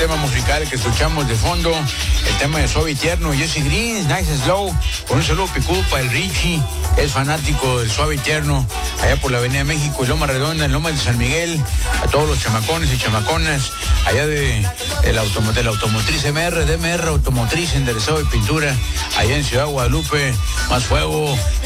tema musical que escuchamos de fondo, el tema de Suave y Tierno, Jesse Green, Nice and Slow, con un saludo picudo para el Richie, es fanático del Suave y Tierno, allá por la Avenida México y Loma Redonda, en Loma de San Miguel, a todos los chamacones y chamaconas, allá de la automotriz DMR Automotriz, enderezado y pintura, allá en Ciudad Guadalupe, más fuego,